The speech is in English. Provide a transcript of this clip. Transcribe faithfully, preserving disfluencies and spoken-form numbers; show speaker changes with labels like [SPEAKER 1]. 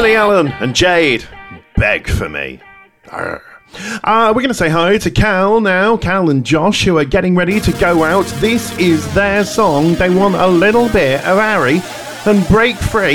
[SPEAKER 1] Lily Allen and Jade, Beg For Me. Arr. Uh, we're going to say hi to Cal now. Cal and Josh, who are getting ready to go out. This is their song. They want a little bit of Harry and Break Free.